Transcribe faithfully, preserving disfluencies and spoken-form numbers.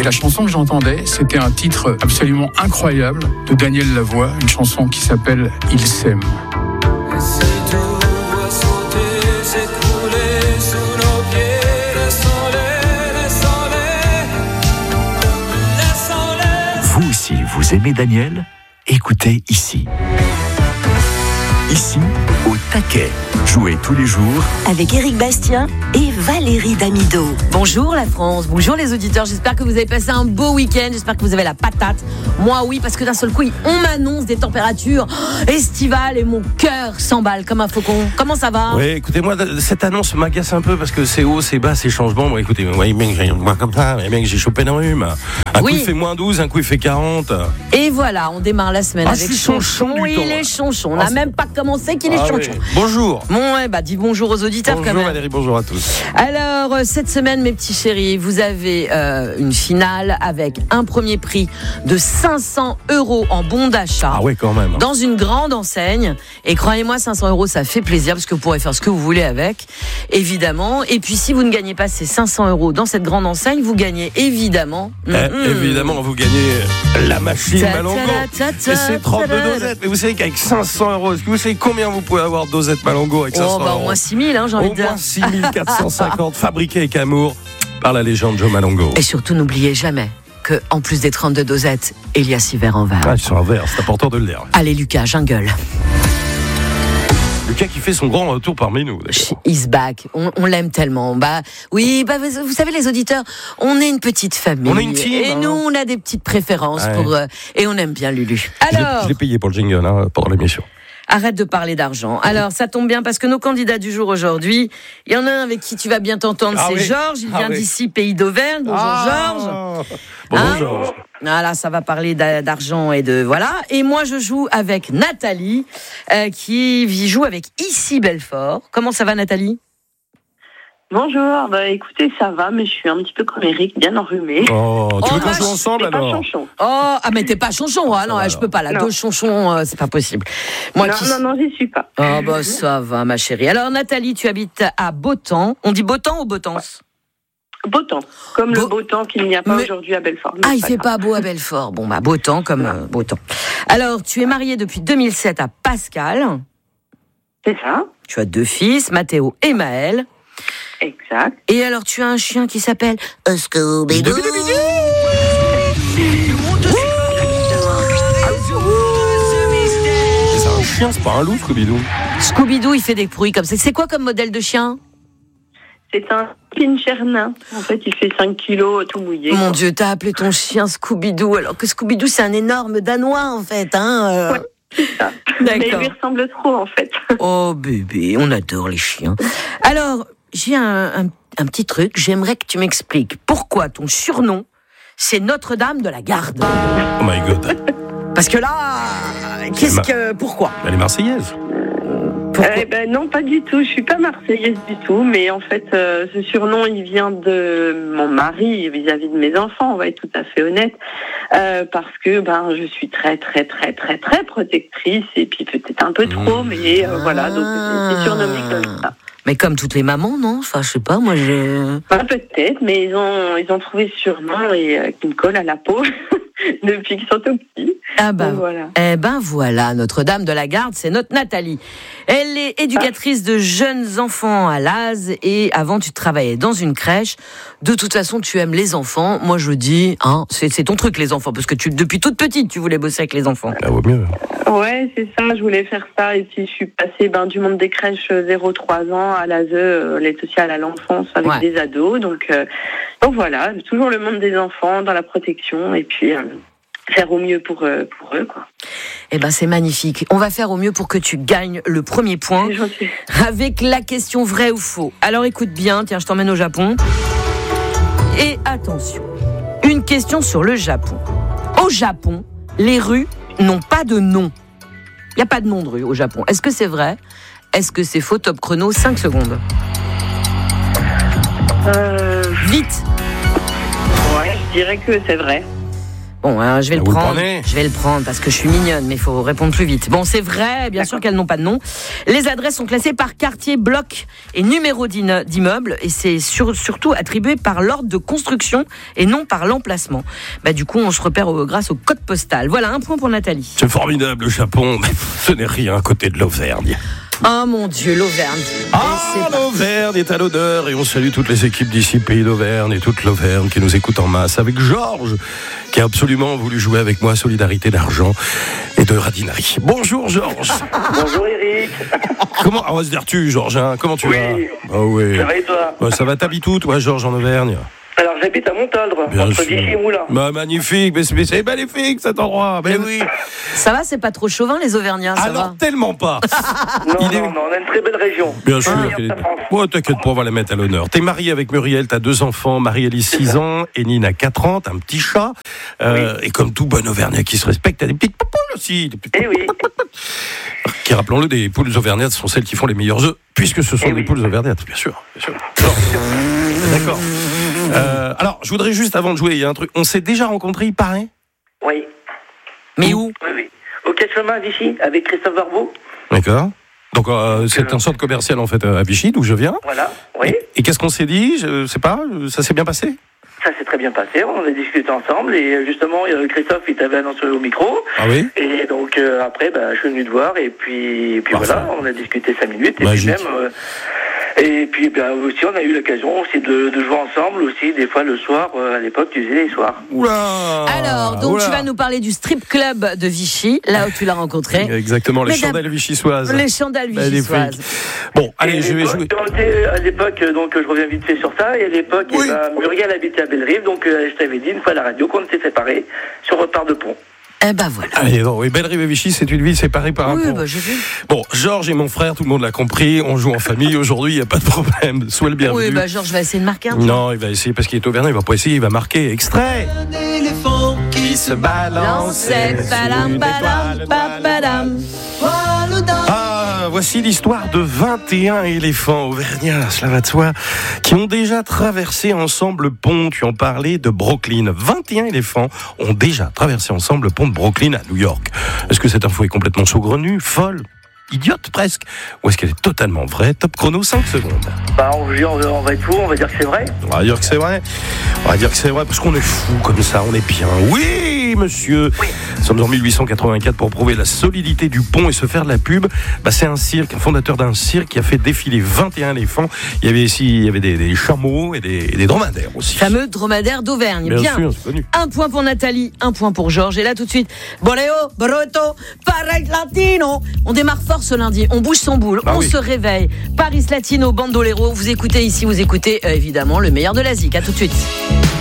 Et la chanson que j'entendais, c'était un titre absolument incroyable de Daniel Lavoie, une chanson qui s'appelle « Il s'aime ». Vous aussi, vous aimez Daniel ? Écoutez ici. Ici, au taquet. Jouez tous les jours avec Éric Bastien et Valérie Damido. Bonjour la France, bonjour les auditeurs. J'espère que vous avez passé un beau week-end. J'espère que vous avez la patate. Moi oui, parce que d'un seul coup, on m'annonce des températures estivales et mon cœur s'emballe comme un faucon. Comment ça va ? Oui, écoutez, moi, cette annonce m'agace un peu parce que c'est haut, c'est bas, c'est changement. Bon, écoutez, moi, mec, j'ai, moi comme ça, mec, j'ai chopé un rhume. Un oui. coup il fait moins douze, un coup il fait quarante. Et voilà, on démarre la semaine ah, avec Chonchon. Il est Chonchon. On n'a ah, même pas commencé qu'il est ah, Chonchon. Oui. Bonjour. Bon, ouais, bah dis bonjour aux auditeurs bonjour, quand même. Bonjour Valérie, bonjour à tous. Alors, cette semaine, mes petits chéris, vous avez euh, une finale avec un premier prix de cinq cents euros en bon d'achat. Ah oui, quand même. Dans une grande enseigne. Et croyez-moi, cinq cents euros, ça fait plaisir parce que vous pourrez faire ce que vous voulez avec, évidemment. Et puis, si vous ne gagnez pas ces cinq cents euros dans cette grande enseigne, vous gagnez évidemment. Eh, mmh. Évidemment, vous gagnez la machine Malango. Et c'est trente-deux dosettes. Mais vous savez qu'avec cinq cents euros, est-ce que vous savez combien vous pouvez avoir de dosettes Malango avec cinq cents oh, bah, euros? Au moins six mille, hein, j'ai envie de dire. Au moins six mille quatre cent cinquante fabriqués avec amour par la légende Joe Malongo. Et surtout, n'oubliez jamais que, en plus des trente-deux dosettes, il y a six verres en verre. Ah, ils sont en verre, c'est important de le dire. Allez, Lucas, jungle. Lucas qui fait son grand retour parmi nous. He's back. On, on l'aime tellement. Bah oui, bah vous, vous savez les auditeurs, on est une petite famille. On est une team. Et hein. nous, on a des petites préférences ouais. pour euh, et on aime bien Lulu. Alors, je l'ai payé pour le jingle hein, pendant l'émission. Arrête de parler d'argent. Alors, ça tombe bien parce que nos candidats du jour aujourd'hui, il y en a un avec qui tu vas bien t'entendre, ah c'est oui. Georges. Il vient ah d'ici, oui. Pays d'Auvergne. Bonjour ah. Georges. Bonjour hein Georges. Voilà, ça va parler d'argent et de voilà. Et moi, je joue avec Nathalie, euh, qui joue avec Ici Belfort. Comment ça va, Nathalie ? Bonjour, bah écoutez, ça va, mais je suis un petit peu comme Eric, bien enrhumée. Oh, tu oh, veux qu'on joue ensemble alors ? Pas Chonchon. Oh, ah mais t'es pas Chonchon, hein, non, je peux pas, là, deux Chonchons, euh, c'est pas possible. Moi, non, qui... non, non, j'y suis pas. Oh, bah ça va, ma chérie. Alors, Nathalie, tu habites à Beautemps. On dit Beautemps ou Beautance ? Beautemps, comme Beau... le beau temps qu'il n'y a pas mais... aujourd'hui à Belfort. Ah, il fait grave. Pas beau à Belfort. Bon, bah, Beautemps comme euh, Beautemps. Alors, tu es mariée depuis deux mille sept à Pascal. C'est ça. Tu as deux fils, Mathéo et Maël. Exact. Et alors, tu as un chien qui s'appelle Scooby-Doo. C'est un chien, c'est pas un loup, Scooby-Doo. Scooby-Doo, il fait des bruits comme ça. C'est quoi comme modèle de chien ? C'est un pincher nain. En fait, il fait cinq kilos tout mouillé. Mon Dieu, t'as appelé ton chien Scooby-Doo, alors que Scooby-Doo, c'est un énorme Danois, en fait. Hein euh... ouais, c'est ça. D'accord. Mais il lui ressemble trop, en fait. Oh, bébé, on adore les chiens. Alors, j'ai un, un, un petit truc. J'aimerais que tu m'expliques pourquoi ton surnom, c'est Notre-Dame de la Garde. Oh my God. Parce que là, qu'est-ce ma... que... Pourquoi ? Elle est marseillaise. Eh ben non, pas du tout. Je suis pas marseillaise du tout, mais en fait, euh, ce surnom, il vient de mon mari vis-à-vis de mes enfants. On va être tout à fait honnête, euh, parce que ben je suis très très très très très protectrice et puis peut-être un peu trop, mmh. mais euh, voilà, donc c'est surnommé comme ça. Mais comme toutes les mamans, non ? Enfin, je sais pas, moi j'ai. Ben, peut-être, mais ils ont ils ont trouvé ce surnom et euh, qui me colle à la peau. Depuis qu'ils sont tout petits. Ah ben, voilà. Eh ben voilà, Notre-Dame de la Garde, c'est notre Nathalie. Elle est éducatrice de jeunes enfants à Laz et avant tu travaillais dans une crèche. De toute façon, tu aimes les enfants. Moi je dis, hein, c'est, c'est ton truc les enfants, parce que tu, depuis toute petite, tu voulais bosser avec les enfants. Ça vaut mieux. Ouais, c'est ça, je voulais faire ça. Et puis je suis passée ben, du monde des crèches zéro trois ans à l'A S E, l'aide sociale à l'enfance avec ouais. des ados. Donc, euh, donc voilà, toujours le monde des enfants, dans la protection et puis euh, faire au mieux pour, euh, pour eux, quoi. Eh ben c'est magnifique. On va faire au mieux pour que tu gagnes le premier point avec la question vrai ou faux. Alors écoute bien, tiens, je t'emmène au Japon. Et attention, une question sur le Japon. Au Japon, les rues n'ont pas de nom. Il n'y a pas de nom de rue au Japon. Est-ce que c'est vrai ? Est-ce que c'est faux ? Top chrono, cinq secondes. Euh... Vite. Ouais, je dirais que c'est vrai. Bon, hein, je vais le Vous prendre. Le je vais le prendre parce que je suis mignonne, mais il faut répondre plus vite. Bon, c'est vrai, bien sûr qu'elles n'ont pas de nom. Les adresses sont classées par quartier, bloc et numéro d'immeuble, et c'est sur, surtout attribué par l'ordre de construction et non par l'emplacement. Bah, du coup, on se repère au, grâce au code postal. Voilà, un point pour Nathalie. C'est formidable, le Japon, mais ce n'est rien à côté de l'Auvergne. Oh mon Dieu, l'Auvergne. Ah, l'Auvergne est à l'honneur et on salue toutes les équipes d'ici, Pays d'Auvergne et toute l'Auvergne qui nous écoutent en masse avec Georges qui a absolument voulu jouer avec moi Solidarité d'argent et de radinari. Bonjour Georges. Bonjour Eric. Comment, on va se dire tu Georges, hein, comment tu oui. vas? Oh oui. Ça va et toi? Bah, ça va, t'habites où toi Georges en Auvergne? Alors j'habite à Montaldre, Bien entre sûr. Vichy et Moulins. Bah, magnifique, mais c'est, mais c'est magnifique cet endroit. Mais oui. Ça va, c'est pas trop chauvin les Auvergnats, ça Alors va tellement pas. Non, Il non, est... non, on a une très belle région. Bien sûr. Ah, Qu'elle est... Oh, t'inquiète pas, on va la mettre à l'honneur. T'es marié avec Muriel, t'as deux enfants. Marie-Élie, six ans, et Nina, quatre ans. T'as un petit chat. Euh, oui. Et comme tout bon Auvergnat qui se respecte, t'as des petites poupoules aussi. Des petites eh oui. Qui, rappelons-le, des poules auvergnates sont celles qui font les meilleurs œufs, puisque ce sont eh des oui. poules auvergnates, bien sûr. Bien sûr. Alors, d'accord. Euh, alors, je voudrais juste, avant de jouer, il y a un truc. On s'est déjà rencontrés, il paraît? Oui. Mais où? Oui, oui. Au Cache-Chemin à Vichy, avec Christophe Barbeau. D'accord. Donc, euh, c'est euh... un centre commercial, en fait, à Vichy, d'où je viens. Voilà, oui. Et, et qu'est-ce qu'on s'est dit? Je sais pas, ça s'est bien passé? Ça s'est très bien passé, on a discuté ensemble et justement Christophe il t'avait annoncé au micro. Ah oui. Et donc euh, après bah, je suis venu te voir et puis, et puis voilà, on a discuté cinq minutes et Magique. puis même euh, et puis bah, aussi on a eu l'occasion aussi de, de jouer ensemble aussi des fois le soir, euh, à l'époque tu faisais les soirs. Oula. Alors donc Oula. Tu vas nous parler du strip club de Vichy, là où tu l'as rencontré. Exactement, les Mesdames, chandelles vichysoises. Les chandelles vichysoises. Bon, allez, et je vais jouer. À l'époque, donc je reviens vite fait sur ça, et à l'époque, oui. eh ben, Muriel habitait à Bellerive, donc euh, je t'avais dit une fois à la radio qu'on s'était séparés sur Repart de Pont. Eh ben voilà. Allez, non, oui, Bellerive et Vichy, c'est une ville séparée par un oui, pont. Bah, j'ai vu. Bon, Georges et mon frère, tout le monde l'a compris, on joue en famille aujourd'hui, il n'y a pas de problème. Sois le bienvenu. Oui, bah Georges va essayer de marquer un peu. Non, il va essayer parce qu'il est auvergnat, il va pas essayer, il va marquer. Extrait. Un éléphant qui se balançait sur une étoile. Ah, voici l'histoire de vingt et un éléphants auvergnats, cela va de soi, qui ont déjà traversé ensemble le pont. Tu en parlais de Brooklyn. vingt et un éléphants ont déjà traversé ensemble le pont de Brooklyn à New York. Est-ce que cette info est complètement saugrenue, folle, idiote presque, ou est-ce qu'elle est totalement vraie? Top chrono, cinq secondes. Bah, on, on va être fou, on va dire que c'est vrai. On va dire que c'est vrai. On va dire que c'est vrai parce qu'on est fou comme ça, on est bien. Oui, monsieur. Oui. Nous sommes en dix-huit cent quatre-vingt-quatre pour prouver la solidité du pont et se faire de la pub. Bah, c'est un cirque, un fondateur d'un cirque qui a fait défiler vingt et un éléphants. Il y avait ici, il y avait des, des chameaux et des, et des dromadaires aussi. Fameux dromadaire d'Auvergne. Bien, bien. sûr, c'est connu. Un point pour Nathalie, un point pour Georges. Et là, tout de suite, Boleo, Broto, Paris Latino. On démarre fort ce lundi. On bouge sans boule. Bah on oui. se réveille. Paris Latino, Bandolero. Vous écoutez ici, vous écoutez euh, évidemment le meilleur de la zik. À tout de suite.